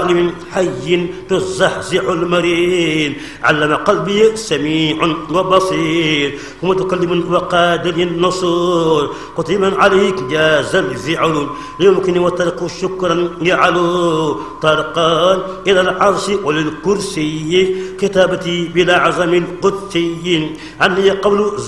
عالم حي تزحزح المرين. علم قلبي سميع وبصير ومتكلم وقادر النصور. قتيما عليك جاز الفعل يمكن وترك شكرا يعلو. طرقان إلى العرش وللكرسي كتابتي بلا عزم القدسي عني قول